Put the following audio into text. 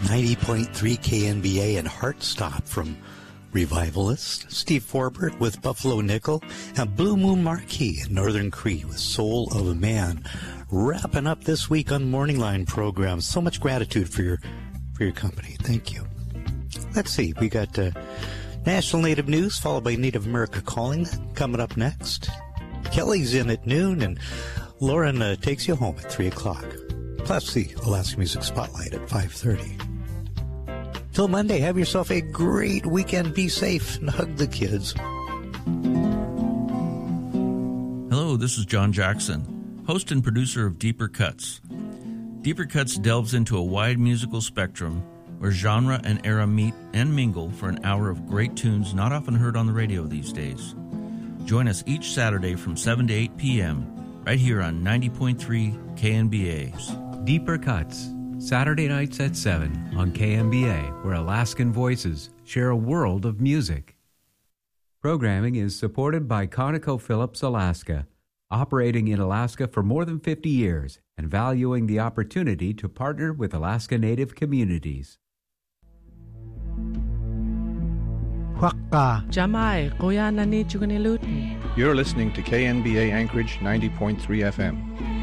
90.3 KNBA and Heartstop from Revivalist, Steve Forbert with Buffalo Nickel, and Blue Moon Marquee in Northern Cree with Soul of a Man. Wrapping up this week on Morning Line program. So much gratitude for your company. Thank you. Let's see. We got National Native News followed by Native America Calling coming up next. Kelly's in at noon, and Lauren takes you home at 3 o'clock. Plus the Alaska Music Spotlight at 5:30. Till Monday, have yourself a great weekend. Be safe and hug the kids. Hello, this is John Jackson, host and producer of Deeper Cuts. Deeper Cuts delves into a wide musical spectrum where genre and era meet and mingle for an hour of great tunes not often heard on the radio these days. Join us each Saturday from 7 to 8 p.m. right here on 90.3 KNBA. Deeper Cuts, Saturday nights at 7 on KNBA, where Alaskan voices share a world of music. Programming is supported by ConocoPhillips Alaska, operating in Alaska for more than 50 years and valuing the opportunity to partner with Alaska Native communities. You're listening to KNBA Anchorage 90.3 FM.